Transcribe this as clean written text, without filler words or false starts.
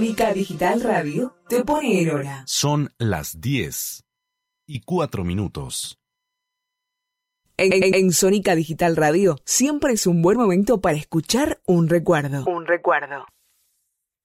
Sónica Digital Radio te pone en hora. Son las 10:04. En Sónica Digital Radio siempre es un buen momento para escuchar un recuerdo.